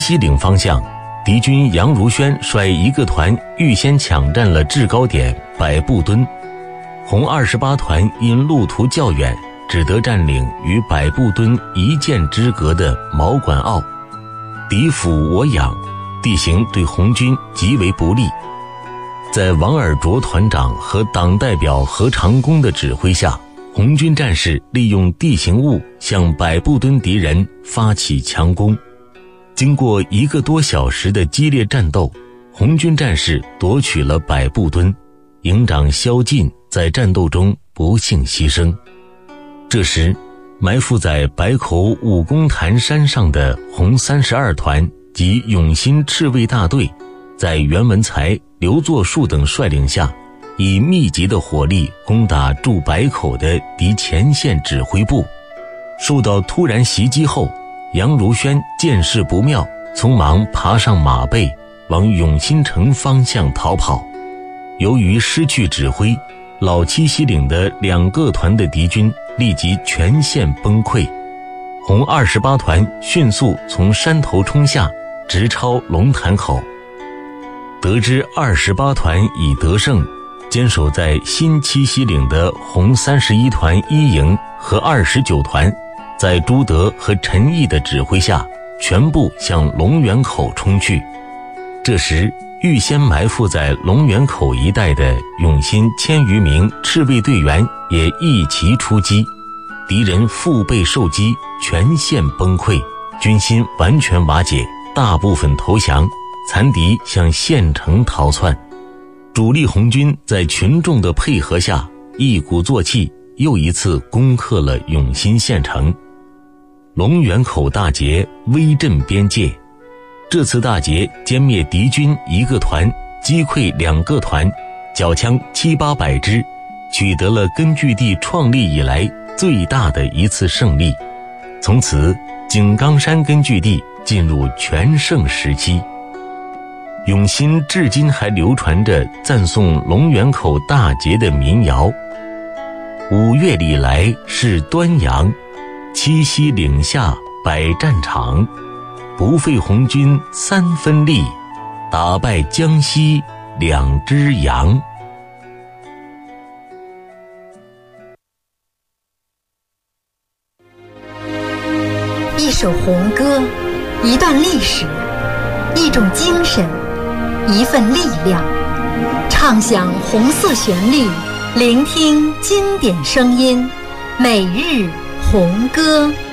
西岭方向，敌军杨如轩率一个团预先抢占了制高点百步墩，红28团因路途较远，只得占领与百步墩一箭之隔的毛管坳。敌俯我仰，地形对红军极为不利。在王尔琢团长和党代表何长工的指挥下，红军战士利用地形物向百步墩敌人发起强攻。经过1个多小时的激烈战斗，红军战士夺取了百步墩，营长萧劲在战斗中不幸牺牲。这时，埋伏在白口武功潭山上的红32团及永新赤卫大队，在袁文才、刘作树等率领下，以密集的火力攻打驻白口的敌前线指挥部。受到突然袭击后，杨如轩见势不妙，匆忙爬上马背，往永新城方向逃跑。由于失去指挥，老七西岭的2个团的敌军立即全线崩溃。红28团迅速从山头冲下，直抄龙潭口。得知28团已得胜，坚守在新七西岭的红31团一营和29团，在朱德和陈毅的指挥下，全部向龙源口冲去。这时，预先埋伏在龙源口一带的永新1000余名赤卫队员也一齐出击，敌人腹背受击，全线崩溃，军心完全瓦解，大部分投降，残敌向县城逃窜。主力红军在群众的配合下，一鼓作气，又一次攻克了永新县城。龙源口大捷威震边界，这次大捷歼灭敌军1个团，击溃2个团，缴枪700-800支，取得了根据地创立以来最大的一次胜利。从此，井冈山根据地进入全盛时期。永新至今还流传着赞颂龙源口大捷的民谣：5月里来是端阳，七西岭下摆战场，不费红军3分力，打败江西2只羊。 一首红歌，一段历史，一种精神，一份力量。唱响红色旋律，聆听经典声音，每日红歌。